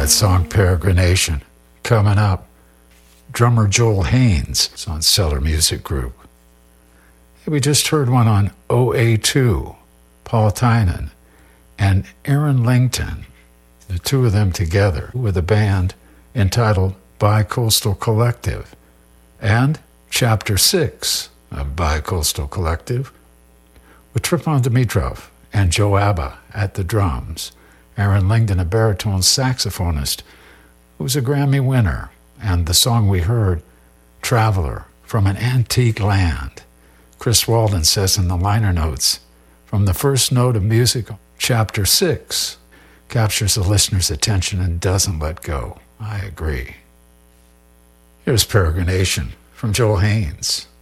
That song, Peregrination. Coming up, drummer Joel Haynes is on Cellar Music Group. We just heard one on OA2, Paul Tynan and Aaron Langton, the two of them together with a band entitled Bi-Coastal Collective, and Chapter 6 of Bi-Coastal Collective with Tripon Dimitrov and Joe Abba at the drums, Aaron Langdon, a baritone saxophonist who was a Grammy winner, and the song we heard, Traveler, from an Antique Land. Chris Walden says in the liner notes, from the first note of music, Chapter 6 captures the listener's attention and doesn't let go. I agree. Here's Peregrination from Joel Haynes.